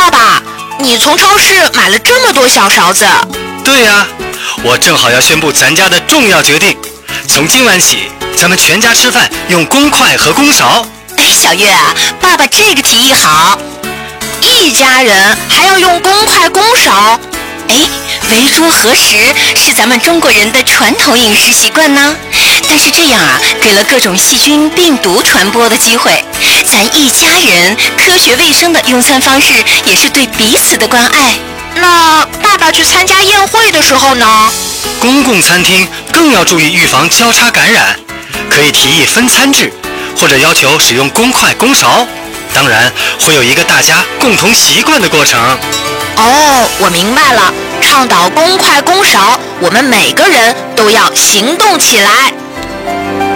爸爸，你从超市买了这么多小勺子？ 对呀，我正好要宣布咱家的重要决定，从今晚起，咱们全家吃饭用公筷和公勺。 哎，小月啊，爸爸这个提议好，一家人还要用公筷公勺。哎，围桌合食是咱们中国人的传统饮食习惯呢，但是这样啊，给了各种细菌病毒传播的机会。咱一家人科学卫生的用餐方式，也是对彼此的关爱。那爸爸去参加宴会的时候呢？ 公共餐厅更要注意预防交叉感染，可以提议分餐制，或者要求使用公筷公勺。当然，会有一个大家共同习惯的过程。 哦，我明白了，倡导公筷公勺，我们每个人都要行动起来。